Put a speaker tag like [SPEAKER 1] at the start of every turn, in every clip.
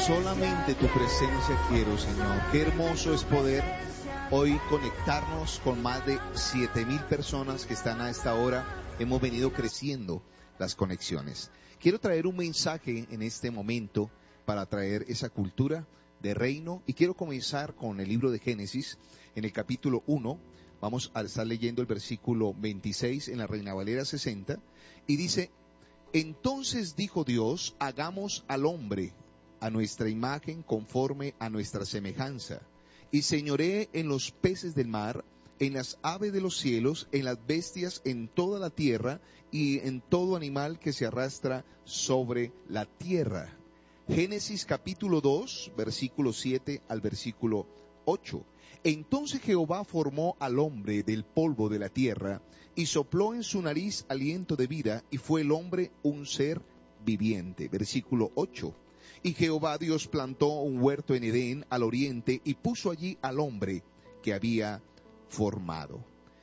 [SPEAKER 1] Solamente tu presencia quiero, Señor. Qué hermoso es poder hoy conectarnos con más de 7,000 personas que están a esta hora. Hemos venido creciendo las conexiones. Quiero traer un mensaje en este momento para traer esa cultura de reino, y quiero comenzar con el libro de Génesis, en el capítulo 1. Vamos a estar leyendo el versículo 26 en la Reina Valera 60, y dice: entonces dijo Dios, hagamos al hombre a nuestra imagen, conforme a nuestra semejanza, y señoree en los peces del mar, en las aves de los cielos, en las bestias, en toda la tierra, y en todo animal que se arrastra sobre la tierra. Génesis capítulo 2, versículo 7 al versículo 8. Entonces Jehová formó al hombre del polvo de la tierra, y sopló en su nariz aliento de vida, y fue el hombre un ser viviente. Versículo 8. Y Jehová Dios plantó un huerto en Edén al oriente, y puso allí al hombre que había formado.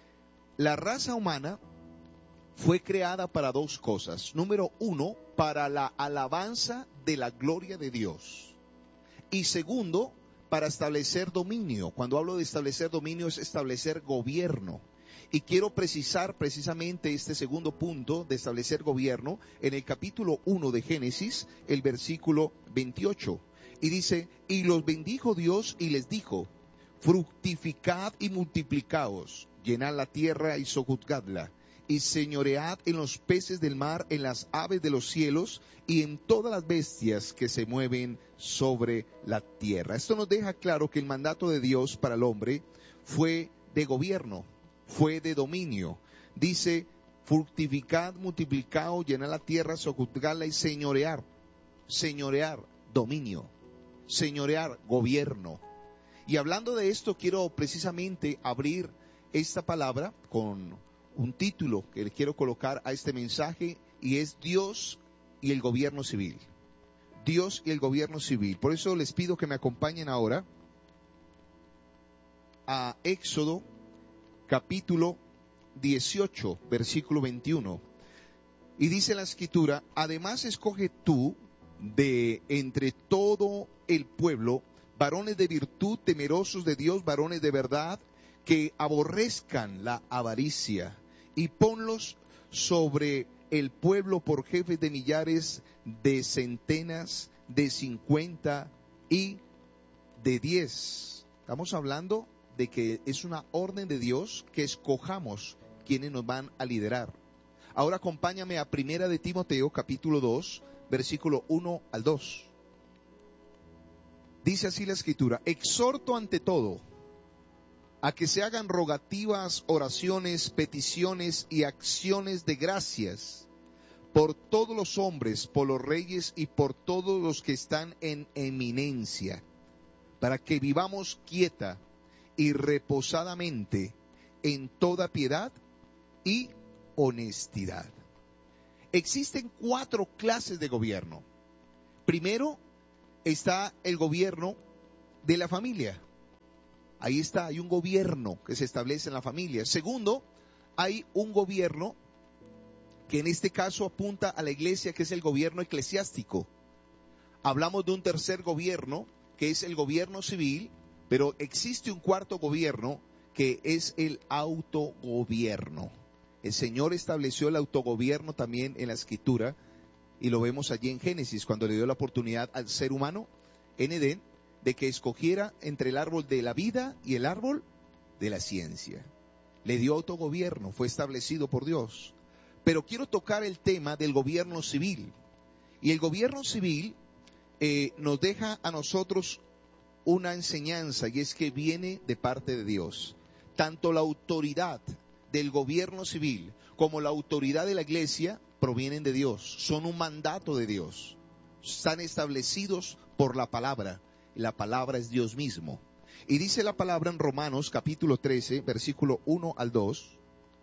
[SPEAKER 1] La raza humana fue creada para dos cosas. Número uno, para la alabanza de la gloria de Dios. Y segundo, para establecer dominio. Cuando hablo de establecer dominio, es establecer gobierno. Y quiero precisar precisamente este segundo punto de establecer gobierno en el capítulo 1 de Génesis, el versículo 28. Y dice: y los bendijo Dios y les dijo: fructificad y multiplicaos, llenad la tierra y sojuzgadla, y señoread en los peces del mar, en las aves de los cielos, y en todas las bestias que se mueven sobre la tierra. Esto nos deja claro que el mandato de Dios para el hombre fue de gobierno, fue de dominio. Dice: fructificad, multiplicaos, llenad la tierra, sojuzgadla y señorear. Señorear, dominio. Señorear, gobierno. Y hablando de esto, quiero precisamente abrir esta palabra con un título que le quiero colocar a este mensaje, y es Dios y el gobierno civil. Dios y el gobierno civil. Por eso les pido que me acompañen ahora a Éxodo capítulo 18, versículo 21. Y dice la escritura: además escoge tú de entre todo el pueblo varones de virtud, temerosos de Dios, varones de verdad, que aborrezcan la avaricia, y ponlos sobre el pueblo por jefes de millares, de centenas, de 50 y de 10. Estamos hablando de que es una orden de Dios que escojamos quienes nos van a liderar. Ahora acompáñame a Primera de Timoteo, capítulo 2, versículo 1 al 2. Dice así la escritura: exhorto ante todo a que se hagan rogativas, oraciones, peticiones y acciones de gracias por todos los hombres, por los reyes y por todos los que están en eminencia, para que vivamos quieta y reposadamente en toda piedad y honestidad. Existen 4 clases de gobierno. Primero está el gobierno de la familia. Ahí está, hay un gobierno que se establece en la familia. Segundo, hay un gobierno que en este caso apunta a la iglesia, que es el gobierno eclesiástico. Hablamos de un tercer gobierno, que es el gobierno civil, pero existe un cuarto gobierno, que es el autogobierno. El Señor estableció el autogobierno también en la Escritura, y lo vemos allí en Génesis, cuando le dio la oportunidad al ser humano en Edén de que escogiera entre el árbol de la vida y el árbol de la ciencia. Le dio autogobierno, fue establecido por Dios. Pero quiero tocar el tema del gobierno civil. Y el gobierno civil nos deja a nosotros una enseñanza, y es que viene de parte de Dios. Tanto la autoridad del gobierno civil como la autoridad de la iglesia provienen de Dios, son un mandato de Dios, están establecidos por la palabra. La palabra es Dios mismo. Y dice la palabra en Romanos capítulo 13, versículo 1 al 2.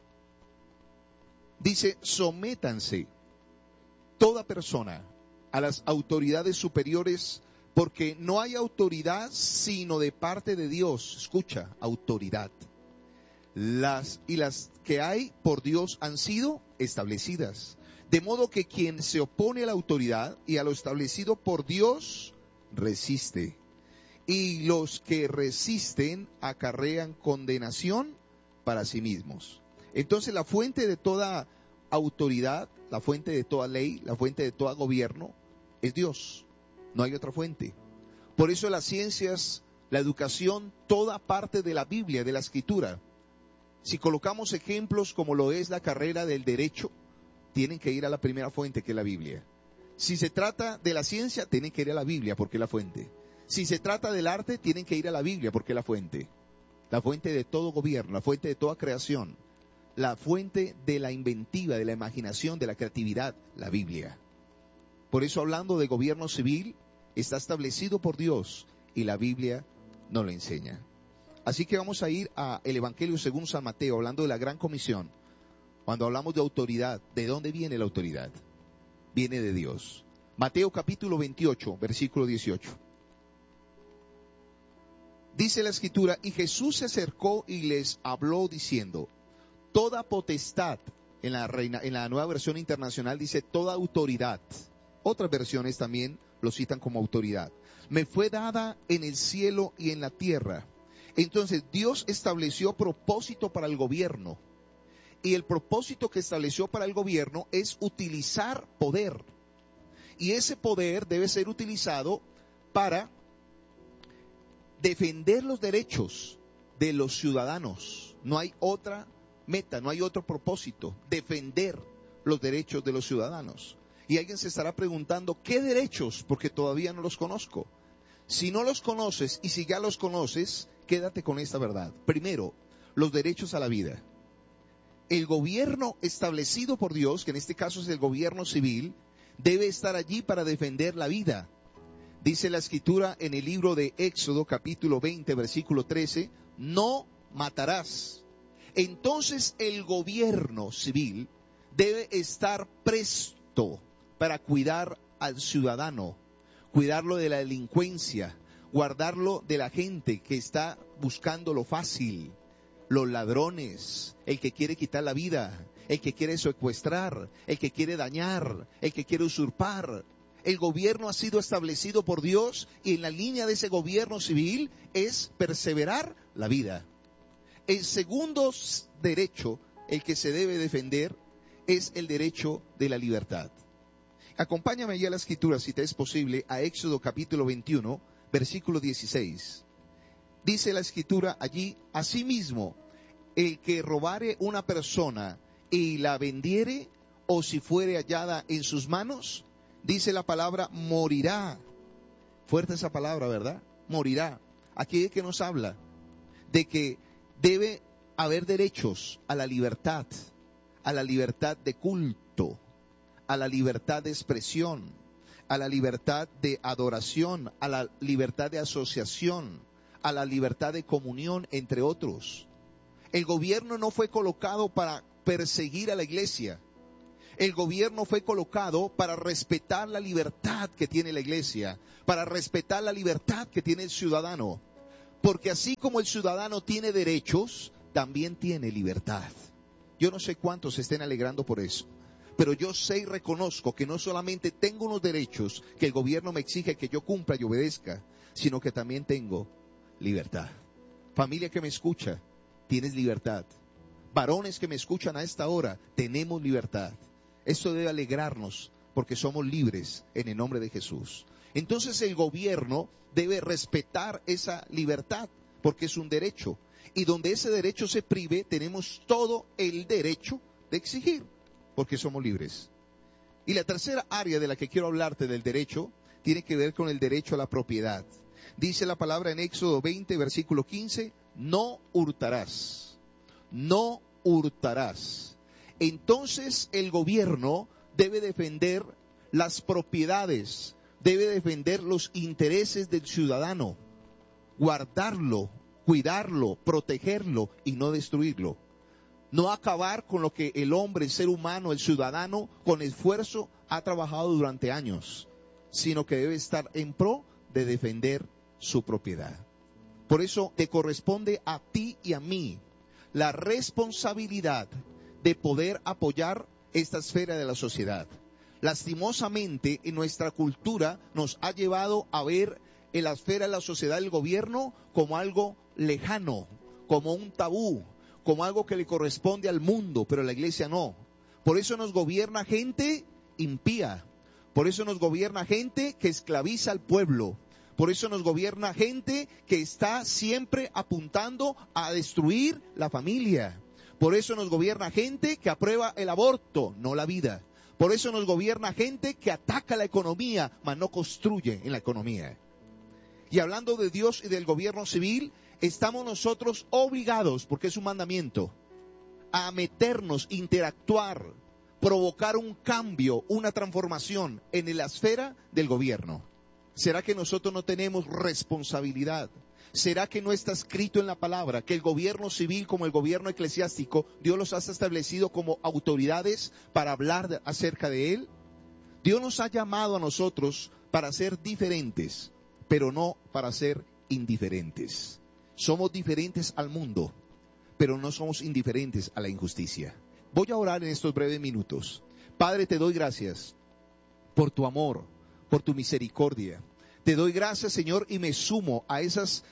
[SPEAKER 1] Dice: sométanse toda persona a las autoridades superiores, porque no hay autoridad sino de parte de Dios. Escucha, autoridad. Las que hay por Dios han sido establecidas. De modo que quien se opone a la autoridad y a lo establecido por Dios resiste. Y los que resisten acarrean condenación para sí mismos. Entonces la fuente de toda autoridad, la fuente de toda ley, la fuente de todo gobierno es Dios. No hay otra fuente. Por eso las ciencias, la educación, toda parte de la Biblia, de la Escritura. Si colocamos ejemplos como lo es la carrera del derecho, tienen que ir a la primera fuente, que es la Biblia. Si se trata de la ciencia, tienen que ir a la Biblia, porque es la fuente. Si se trata del arte, tienen que ir a la Biblia, porque es la fuente. La fuente de todo gobierno, la fuente de toda creación, la fuente de la inventiva, de la imaginación, de la creatividad, la Biblia. Por eso, hablando de gobierno civil, está establecido por Dios y la Biblia nos lo enseña. Así que vamos a ir al Evangelio según San Mateo, hablando de la gran comisión. Cuando hablamos de autoridad, ¿de dónde viene la autoridad? Viene de Dios. Mateo capítulo 28, versículo 18. Dice la Escritura, y Jesús se acercó y les habló diciendo, toda potestad, en la Nueva Versión Internacional dice toda autoridad. Otras versiones también lo citan como autoridad. Me fue dada en el cielo y en la tierra. Entonces Dios estableció propósito para el gobierno. Y el propósito que estableció para el gobierno es utilizar poder. Y ese poder debe ser utilizado para defender los derechos de los ciudadanos. No hay otra meta, no hay otro propósito. Defender los derechos de los ciudadanos. Y alguien se estará preguntando, ¿qué derechos? Porque todavía no los conozco. Si no los conoces y si ya los conoces, quédate con esta verdad. Primero, los derechos a la vida. El gobierno establecido por Dios, que en este caso es el gobierno civil, debe estar allí para defender la vida. Dice la Escritura en el libro de Éxodo, capítulo 20, versículo 13, no matarás. Entonces el gobierno civil debe estar presto para cuidar al ciudadano, cuidarlo de la delincuencia, guardarlo de la gente que está buscando lo fácil, los ladrones, el que quiere quitar la vida, el que quiere secuestrar, el que quiere dañar, el que quiere usurpar. El gobierno ha sido establecido por Dios y en la línea de ese gobierno civil es perseverar la vida. El segundo derecho, el que se debe defender, es el derecho de la libertad. Acompáñame ya a la Escritura, si te es posible, a Éxodo capítulo 21, versículo 16. Dice la Escritura allí, asimismo, el que robare una persona y la vendiere, o si fuere hallada en sus manos, dice la palabra, morirá. Fuerte esa palabra, ¿verdad? Morirá. Aquí es que nos habla de que debe haber derechos a la libertad de culto, a la libertad de expresión, a la libertad de adoración, a la libertad de asociación, a la libertad de comunión, entre otros. El gobierno no fue colocado para perseguir a la iglesia. El gobierno fue colocado para respetar la libertad que tiene la iglesia, para respetar la libertad que tiene el ciudadano. Porque así como el ciudadano tiene derechos, también tiene libertad. Yo no sé cuántos se estén alegrando por eso, pero yo sé y reconozco que no solamente tengo unos derechos que el gobierno me exige que yo cumpla y obedezca, sino que también tengo libertad. Familia que me escucha, tienes libertad. Varones que me escuchan a esta hora, tenemos libertad. Esto debe alegrarnos porque somos libres en el nombre de Jesús. Entonces el gobierno debe respetar esa libertad porque es un derecho. Y donde ese derecho se prive, tenemos todo el derecho de exigir porque somos libres. Y la tercera área de la que quiero hablarte del derecho tiene que ver con el derecho a la propiedad. Dice la palabra en Éxodo 20, versículo 15, no hurtarás. No hurtarás. Entonces el gobierno debe defender las propiedades, debe defender los intereses del ciudadano, guardarlo, cuidarlo, protegerlo y no destruirlo. No acabar con lo que el hombre, el ser humano, el ciudadano, con esfuerzo ha trabajado durante años, sino que debe estar en pro de defender su propiedad. Por eso te corresponde a ti y a mí la responsabilidad de poder apoyar esta esfera de la sociedad, Lastimosamente, en nuestra cultura nos ha llevado a ver en la esfera de la sociedad el gobierno como algo lejano, como un tabú, como algo que le corresponde al mundo, pero la iglesia no. Por eso nos gobierna gente impía, por eso nos gobierna gente que esclaviza al pueblo, por eso nos gobierna gente que está siempre apuntando a destruir la familia, por eso nos gobierna gente que aprueba el aborto, no la vida. Por eso nos gobierna gente que ataca la economía, mas no construye en la economía. Y hablando de Dios y del gobierno civil, estamos nosotros obligados, porque es un mandamiento, a meternos, interactuar, provocar un cambio, una transformación en la esfera del gobierno. ¿Será que nosotros no tenemos responsabilidad? ¿Será que no está escrito en la palabra que el gobierno civil como el gobierno eclesiástico, Dios los ha establecido como autoridades para hablar acerca de Él? Dios nos ha llamado a nosotros para ser diferentes, pero no para ser indiferentes. Somos diferentes al mundo, pero no somos indiferentes a la injusticia. Voy a orar en estos breves minutos. Padre, te doy gracias por tu amor, por tu misericordia. Te doy gracias, Señor, y me sumo a esas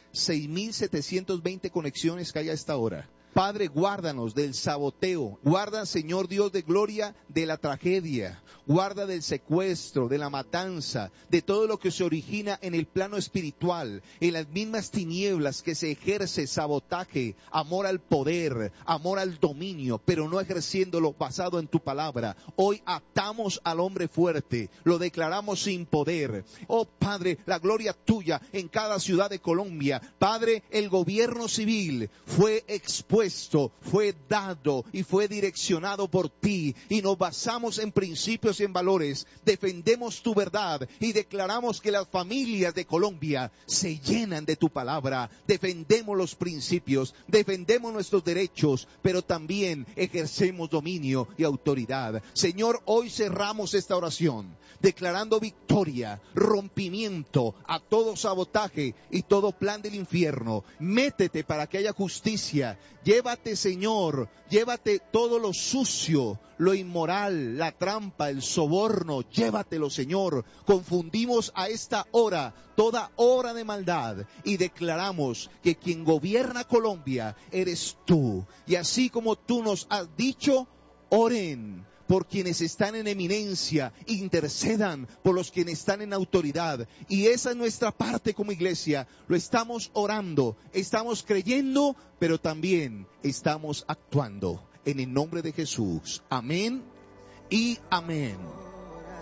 [SPEAKER 1] 6,720 conexiones que hay a esta hora. Padre, guárdanos del saboteo, guarda, Señor Dios de gloria, de la tragedia, guarda del secuestro, de la matanza, de todo lo que se origina en el plano espiritual, en las mismas tinieblas que se ejerce sabotaje, amor al poder, amor al dominio, pero no ejerciéndolo basado en tu palabra. Hoy atamos al hombre fuerte, lo declaramos sin poder. Oh Padre, la gloria tuya en cada ciudad de Colombia. Padre, el gobierno civil fue expuesto, fue dado y fue direccionado por ti, y nos basamos en principios y en valores, defendemos tu verdad y declaramos que las familias de Colombia se llenan de tu palabra. Defendemos los principios, defendemos nuestros derechos, pero también ejercemos dominio y autoridad. Señor, hoy cerramos esta oración declarando victoria, rompimiento a todo sabotaje y todo plan del infierno. Métete para que haya justicia. Llévate, Señor, llévate todo lo sucio, lo inmoral, la trampa, el soborno. Llévatelo, Señor. Confundimos a esta hora toda obra de maldad y declaramos que quien gobierna Colombia eres tú. Y así como tú nos has dicho, oren por quienes están en eminencia, intercedan por los quienes están en autoridad. Y esa es nuestra parte como iglesia. Lo estamos orando, estamos creyendo, pero también estamos actuando. En el nombre de Jesús. Amén y amén.